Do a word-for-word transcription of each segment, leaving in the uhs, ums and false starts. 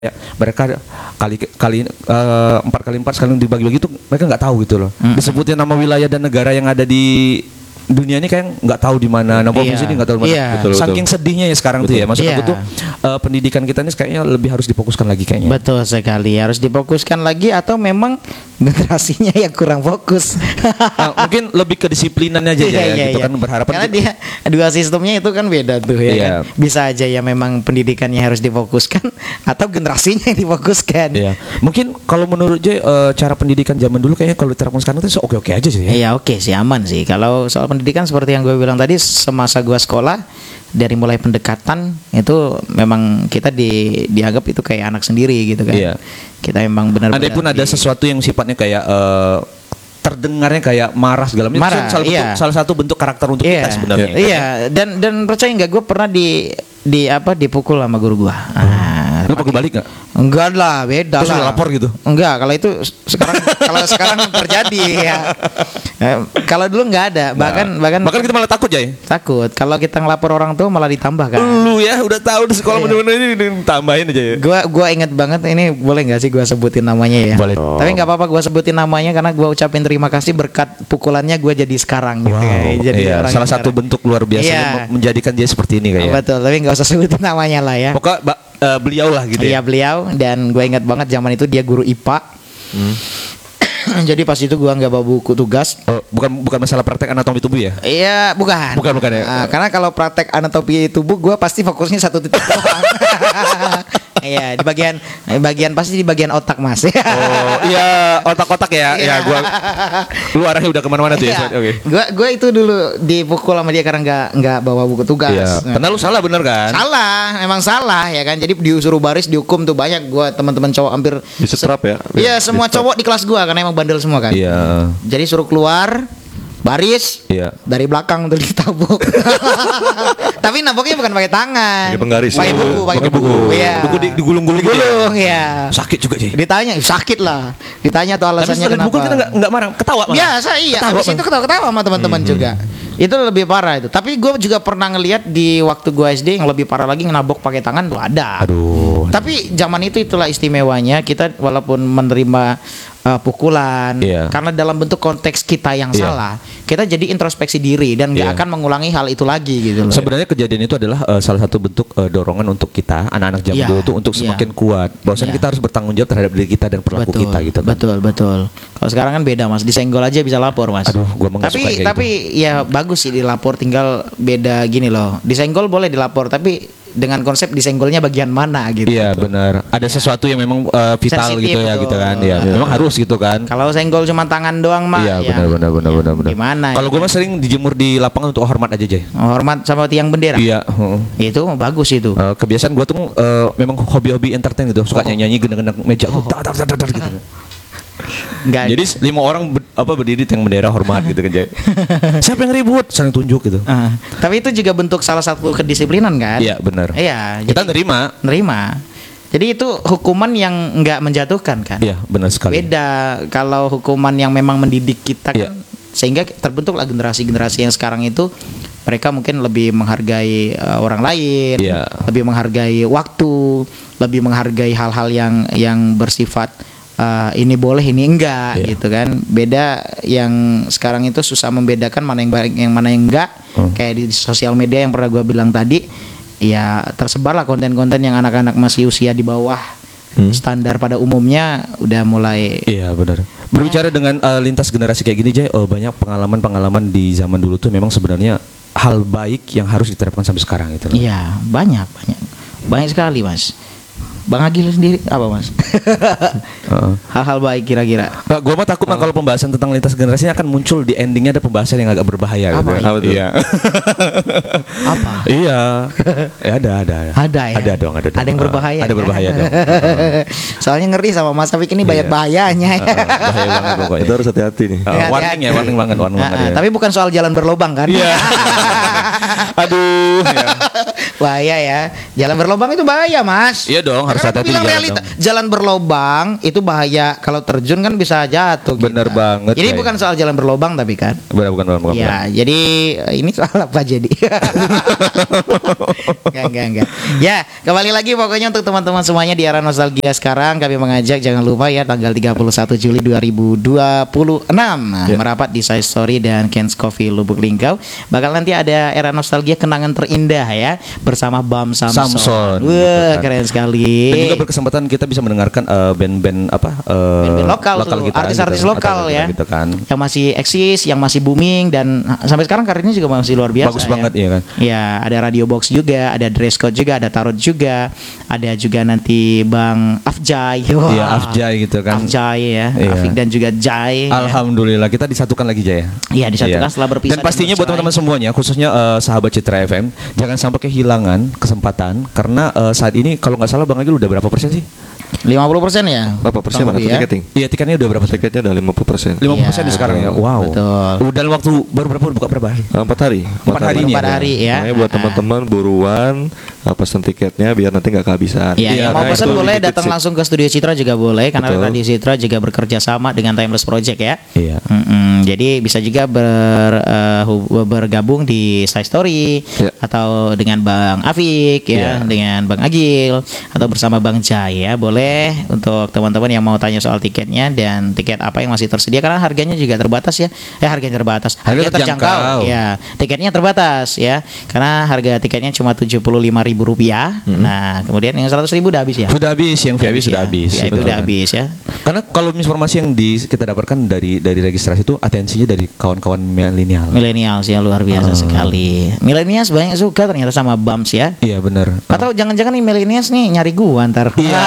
Ya, mereka kali kali uh, empat kali empat sekali dibagi-bagi itu mereka nggak tahu gitu loh. Hmm. Disebutnya nama wilayah dan negara yang ada di dunia ini kayak nggak tahu di mana, nama provinsi ini nggak tahu di mana. Iya. Betul, saking betul. Sedihnya ya sekarang betul. Tuh ya, maksudnya iya. Tuh uh, pendidikan kita ini kayaknya lebih harus difokuskan lagi kayaknya. Betul sekali, harus difokuskan lagi atau memang generasinya yang kurang fokus. Nah, mungkin lebih kedisiplinannya aja iya, ya, iya, gitu iya. kan berharapan. Karena dia dua sistemnya itu kan beda tuh ya. Iya. Kan? Bisa aja ya memang pendidikannya harus difokuskan atau generasinya yang difokuskan. Iya. Mungkin kalau menurut Jay uh, cara pendidikan zaman dulu kayaknya kalau diterapkan sekarang itu oke-oke aja sih. Ya? Iya oke sih, aman sih. Kalau soal pendidikan seperti yang gue bilang tadi, semasa gue sekolah dari mulai pendekatan itu memang kita di dianggap itu kayak anak sendiri gitu kan. Iya. Kita memang benar-benar. Ada pun ada sesuatu yang sifatnya kayak uh, terdengarnya kayak marah segala macam. Marah, salah, iya. bentuk, salah satu bentuk karakter untuk iya. kita sebenarnya. Iya. iya. Dan dan percaya nggak, gue pernah di di apa dipukul sama guru gue. Ah, lu pukul balik nggak? Enggak lah, beda. Terus lah. lapor gitu? Enggak, kalau itu sekarang kalau sekarang terjadi ya. Eh, kalau dulu nggak ada, bahkan nah, bahkan bahkan kita malah takut ya. Takut. Kalau kita ngelapor orang tua malah ditambah kan. Lu ya udah tahu di sekolah bener-bener ini tambahin aja ya. Gua gua inget banget ini, boleh nggak sih gua sebutin namanya ya? Boleh. Oh. Tapi nggak apa-apa gua sebutin namanya karena gua ucapin terima kasih berkat pukulannya gua jadi sekarang gitu. Wow. Kayak. Jadi iya, salah satu sekarang. Bentuk luar biasa iya. menjadikan dia seperti ini kayak. Betul, tapi nggak usah sebutin namanya lah ya. Pokoknya uh, beliau lah gitu. Iya, ya? beliau, dan gue ingat banget zaman itu dia guru I P A. Hmm. Jadi pas itu gua nggak bawa buku tugas. Oh, bukan bukan masalah praktek anatomi tubuh ya? Iya, bukan. Bukan bukan ya. Nah, karena kalau praktek anatomi tubuh gua pasti fokusnya satu titik doang. Iya, di bagian bagian pasti di bagian otak, Mas. Oh, iya, otak-otak ya. Ya, gua lu arahnya udah kemana-mana tuh ya. Oke. Okay. Gua gua itu dulu dipukul sama dia karena nggak nggak bawa buku tugas. Iya. Karena lu salah bener kan? Salah, memang salah ya kan. Jadi disuruh baris, dihukum tuh banyak. Gua teman-teman cowok hampir disetrap ya. Iya, semua cowok di kelas gua karena emang bandel semua kan. Iya. Jadi suruh keluar baris, iya. Dari belakang tuh ditabuk. Tapi naboknya bukan pakai tangan, pakai penggaris, pakai buku, pakai buku, buku. Iya. Buku digulung-gulung, digulung, ya. Sakit juga sih. Ditanya, sakit lah. Ditanya tuh alasannya kenapa. Tapi kenapa. Tapi kita nggak nggak marah, ketawa malah. Biasa iya. Ketawa, Habis itu ketawa-ketawa sama teman-teman hmm. juga. Itu lebih parah itu. Tapi gue juga pernah ngelihat di waktu gue S D yang lebih parah lagi, ngenabok pakai tangan tuh ada. Aduh. Tapi zaman itu itulah istimewanya, kita walaupun menerima uh, pukulan, yeah. karena dalam bentuk konteks kita yang yeah. salah, kita jadi introspeksi diri dan nggak yeah. akan mengulangi hal itu lagi gitu loh. Sebenarnya kejadian itu adalah uh, salah satu bentuk uh, dorongan untuk kita anak-anak zaman yeah. dulu tuh untuk semakin yeah. kuat. Bahwasanya yeah. kita harus bertanggung jawab terhadap diri kita dan perilaku betul, kita gitu. Kan? Betul betul. Kalau sekarang kan beda, Mas, disenggol aja bisa lapor, Mas. Aduh, gua tapi suka tapi gitu. Ya bagus sih dilapor, tinggal beda gini loh. Disenggol boleh dilapor, tapi dengan konsep disenggolnya bagian mana gitu. Iya benar. Ada ya. Sesuatu yang memang uh, vital sensitif gitu ya gitu kan. Ya, ya. Memang harus gitu kan. Kalau senggol cuma tangan doang mah. Iya ya, benar benar benar ya, benar. Gimana? Kalau gue mah sering dijemur di lapangan untuk hormat aja, Jay. Hormat sama tiang bendera. Iya. Uh. Itu bagus itu. Uh, kebiasaan gue tuh uh, memang hobi-hobi entertain gitu. Suka oh. nyanyi gendang-gendang meja. Oh. Tar, tar, tar, tar, gitu. Enggak. Jadi lima orang ber, apa berdiri tiang bendera hormat gitu kan. Siapa yang ribut? Saling tunjuk gitu. Uh, tapi itu juga bentuk salah satu kedisiplinan kan? Iya benar. Iya. Kita nerima. Nerima. Jadi itu hukuman yang nggak menjatuhkan kan? Iya benar sekali. Beda kalau hukuman yang memang mendidik kita kan, ya. Sehingga terbentuklah generasi-generasi yang sekarang itu mereka mungkin lebih menghargai uh, orang lain, ya. Lebih menghargai waktu, lebih menghargai hal-hal yang yang bersifat Uh, ini boleh ini enggak yeah. gitu kan. Beda yang sekarang itu susah membedakan mana yang baik yang mana yang enggak. hmm. Kayak di sosial media yang pernah gue bilang tadi, ya tersebarlah konten-konten yang anak-anak masih usia di bawah hmm. standar pada umumnya udah mulai. Iya benar. Berbicara dengan uh, lintas generasi kayak gini, Jay, oh, banyak pengalaman-pengalaman di zaman dulu tuh memang sebenarnya hal baik yang harus diterapkan sampai sekarang gitu. Iya banyak banyak banyak sekali, Mas. Bang Agil sendiri apa, Mas? uh. Hal-hal baik kira-kira. Nah, gue mah takut uh. kalau pembahasan tentang lintas generasi akan muncul di endingnya ada pembahasan yang agak berbahaya. Apa? Gitu. Apa itu? Iya. Apa? Iya. Eh, ada ada. Ada ya. Ada dong ada. Dong. Ada yang berbahaya. Ada berbahaya dong. Soalnya ngeri sama Mas Afik ini banyak bahayanya. Uh, bahaya banget pokoknya. Itu harus hati-hati nih. Uh, warning ya, warning banget, warning uh, banget. Uh, ya. Tapi bukan soal jalan berlobang kan? Iya. Aduh. Ya. Bahaya ya. Jalan berlobang itu bahaya, Mas. Iya dong, harus Karena aku hati-hati bilang di jalan realita, dong. jalan berlobang itu bahaya. Kalau terjun kan bisa jatuh. Bener kita. banget, Jadi Jay. bukan soal jalan berlobang tapi kan. Bukan bukan bukan. bukan. Ya, jadi eh, ini soal apa jadi? Enggak, enggak, enggak. Ya, kembali lagi pokoknya untuk teman-teman semuanya di era nostalgia sekarang kami mengajak jangan lupa ya tanggal tiga puluh satu Juli dua ribu dua puluh enam Ya. merapat di Side Story dan Ken's Coffee Lubuk Linggau. Bakal nanti ada era nostalgia kenangan terindah ya bersama Bam Samson. Samson, Wah, gitu kan. keren sekali. Dan juga berkesempatan kita bisa mendengarkan eh, band-band apa eh, Band-band lokal tuh, kita, artis-artis gitu. lokal Artis-artis ya. gitu kan. Yang masih eksis, yang masih booming dan nah, sampai sekarang karirnya juga masih luar biasa. Bagus ya. banget, iya kan? Ya, ada Radio Box juga, ada Dress Code juga, ada Tarot juga, ada juga nanti Bang Afjay. Wah. Iya, Afjay gitu kan. Afjay ya, Iya. Afik dan juga Jai. ya. Alhamdulillah kita disatukan lagi Jaya. Iya, disatukan setelah berpisah Dan pastinya dan buat bercerai. teman-teman semuanya, khususnya eh, sahabat Citra F M, jangan sampai kehilangan kesempatan karena eh, saat ini kalau nggak salah Bang Agil udah berapa persen sih? lima puluh persen ya. Berapa persen Kurang mana lebih ya. tiketing? Iya, tiketnya udah berapa persen? Tiketnya udah lima puluh persen. lima puluh persen Iya, sekarang ya. Wow. betul. Udah dalam waktu baru berapa buka berapa hari? Empat hari. Empat hari ini Empat ya. hari ya. Makanya buat Ah. teman-teman buruan uh, pesen tiketnya biar nanti nggak kehabisan. Iya, Iya, yang mau Karena pesan itu boleh limited datang seat. langsung ke Studio Citra juga boleh karena Betul. Radio Citra juga bekerja sama dengan Timeless Project ya. Iya. Mm-mm, jadi bisa juga ber, eh, hu- bergabung di Side Story Iya. atau dengan Bang Afik ya, Iya. dengan Bang Agil atau bersama Bang Jai ya. Boleh untuk teman-teman yang mau tanya soal tiketnya dan tiket apa yang masih tersedia karena harganya juga terbatas ya. Eh harganya terbatas. Harga Harganya terjangkau. terjangkau. Ya, tiketnya terbatas ya. Karena harga tiketnya cuma tujuh puluh lima ribu rupiah. Nah, kemudian yang seratus ribu udah habis ya. Sudah habis, yang V I P sudah Ya, habis. V I P Betul. udah habis ya. Karena kalau informasi yang di, kita dapatkan dari dari registrasi itu atensinya dari kawan-kawan milenial. Milenials ya luar biasa sekali. Milenials banyak suka ternyata sama Bams ya. Iya benar. Atau jangan-jangan nih milenials nih nyari gua ntar. Iya.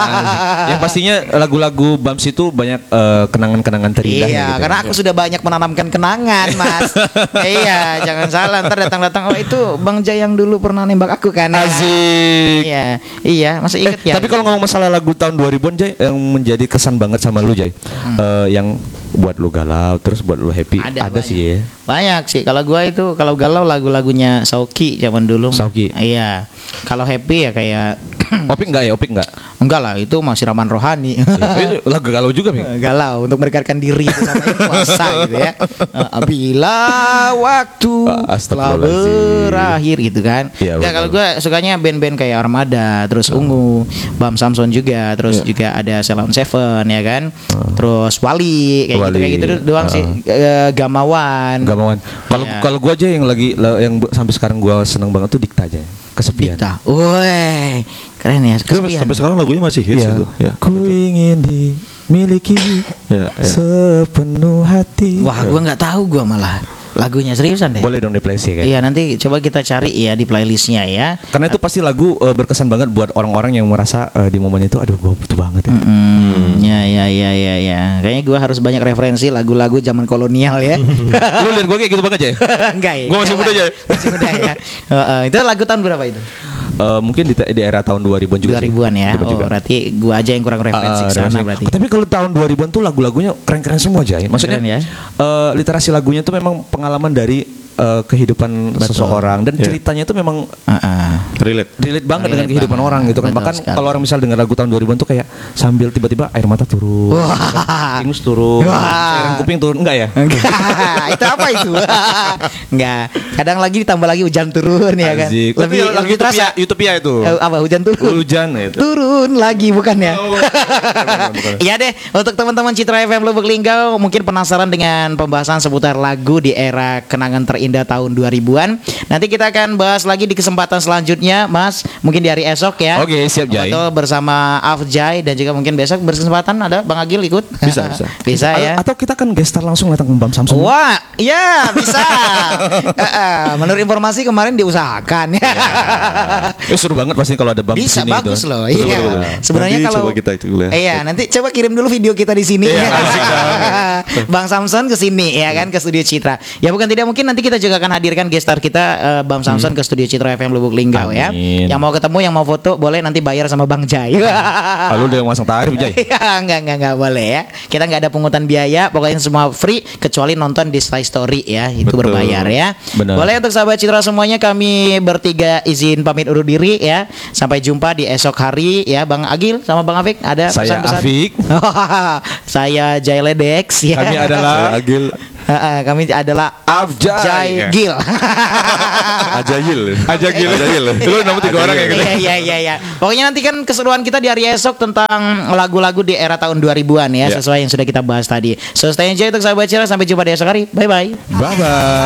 Yang pastinya lagu-lagu Bams itu banyak eh, kenangan-kenangan terindah. Iya, gitu. karena aku sudah banyak menanamkan kenangan, Mas. Iya, jangan salah ntar datang-datang oh itu Bang Jai yang dulu pernah nembak aku kan. Asik. Iya, iya, masih ingat Eh, ya. Tapi kalau ngomong masalah lagu tahun dua ribuan Jay yang menjadi kesan banget sama lu Jay. Eh, yang buat lu galau terus buat lu happy ada, banyak. sih ya. Banyak sih. Kalau gua itu kalau galau lagu-lagunya Sauki zaman dulu. Sauki. Iya. Kalau happy ya kayak Opik enggak ya? Opik enggak? enggak lah, itu masih Raman Rohani. Itu lagu galau juga, Ming. Galau untuk mendekatkan diri itu sama yang puasa gitu ya. Uh, bila waktu Ah, telah astagfirullahaladzim. berakhir gitu kan. Iya, Ya, betul. kalau gue sukanya band-band kayak Armada, terus Ungu, Bam Samson juga, terus juga ada Ceylon Seven ya kan. Terus Wali kayak gitu Wali. kayak gitu doang sih. Eh, Gamawan. Gamawan. Kalau Iya. kalau gua aja yang lagi la- yang bu- sampai sekarang gua seneng banget tuh Dikta aja. Kesepian. Dikta. Woi, keren ya. Itu Kesepian. sampai sekarang lagunya masih hits Iya. itu. Ya. Ku ingin dimiliki Ya, ya. sepenuh hati. Wah, gua nggak tahu gua malah lagunya seriusan deh. Boleh dong di playlist ya kan? Iya, nanti coba kita cari ya di playlistnya ya. Karena itu pasti lagu eh, berkesan banget buat orang-orang yang merasa eh, di momen itu aduh gua butuh banget ya. Hmm, ya ya ya ya ya. Kayaknya gue harus banyak referensi lagu-lagu zaman kolonial ya. Lu lihat gua kayak gitu banget ya? Enggak ya. Gua masih muda aja. Masih muda ya. Heeh, itu lagu tahun berapa itu? Eh, mungkin di, di era tahun dua ribuan juga dua ribuan sih. ya. Juga- Oh, juga. berarti gue aja yang kurang referensi Ah, ke sana referensi. berarti. Tapi kalau tahun dua ribuan tuh lagu-lagunya keren-keren semua aja. Maksudnya Keren ya. eh, literasi lagunya tuh memang pengalaman dari eh, kehidupan seseorang dan Iya. ceritanya itu memang Heeh. Relate. relate banget Relate dengan kehidupan banget. orang gitu kan. Betul Bahkan sekali. kalau orang misal dengar lagu tahun dua ribuan tuh kayak sambil tiba-tiba air mata turun, Wah. ingus turun, Wah. cairan kuping turun, enggak ya? Enggak, itu apa itu? Enggak. Kadang lagi ditambah lagi hujan turun ya kan. Asik. Lebih Tapi lagu lebih terasa. Utopia, Utopia itu. Eh, apa hujan turun? Hujan itu. Turun lagi bukan ya? Oh, bukan, bukan. Iya deh, untuk teman-teman Citra F M Lubuk Linggau mungkin penasaran dengan pembahasan seputar lagu di era kenangan terindah tahun dua ribuan. Nanti kita akan bahas lagi di kesempatan selanjutnya, Mas. Mungkin di hari esok ya. Oke, siap, Jai. Betul, bersama Afjai dan juga mungkin besok berkesempatan ada Bang Agil ikut. Bisa, bisa. Bisa ya. A- Atau kita kan gestar langsung datang ke Bam Samson. Wah, ya bisa. Eh, eh, Menurut informasi kemarin diusahakan ya. Eh, seru banget pasti kalau ada Bam di Bisa sini bagus itu. loh. Betul, Iya. betul, betul. Sebenarnya Nanti kalau coba kita itu dulu ya. Iya, nanti coba kirim dulu video kita di sini. Iya, asik banget. Bang Samson ke sini ya kan ke Studio Citra. Ya bukan tidak mungkin nanti kita kita juga akan hadirkan guest star kita uh, Bam Samson hmm. ke studio Citra F M Lubuk Linggau ya. Yang mau ketemu, yang mau foto boleh nanti bayar sama Bang Jai. Lalu udah masang tarif Jai. enggak enggak enggak boleh ya. Kita enggak ada pungutan biaya, pokoknya semua free kecuali nonton di Sky Story ya, itu Betul. berbayar ya. Benar. Boleh untuk sahabat Citra semuanya, kami bertiga izin pamit undur diri ya. Sampai jumpa di esok hari ya. Bang Agil sama Bang Afik ada Saya pesan-pesan? Afik. Saya Jai Ledex ya. Kami adalah Agil. Uh, kami adalah Afjai Gil. Ajagil. Ajagil. Ajagil. Lu nama tiga orang ya gitu. Iya iya iya iya. Pokoknya nanti kan keseruan kita di hari esok tentang lagu-lagu di era tahun dua ribuan ya, yeah. sesuai yang sudah kita bahas tadi. So stay enjoy untuk sahabat Citra, sampai jumpa di esok hari. Bye bye. Bye bye.